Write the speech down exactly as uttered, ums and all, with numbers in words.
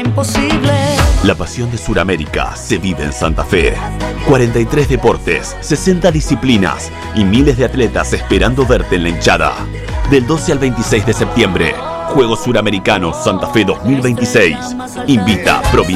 imposible. La pasión de Sudamérica se vive en Santa Fe. cuarenta y tres deportes, sesenta disciplinas y miles de atletas esperando verte en la hinchada. Del doce al veintiséis de septiembre, Juegos Suramericanos Santa Fe dos mil veintiséis. Invita Provincia.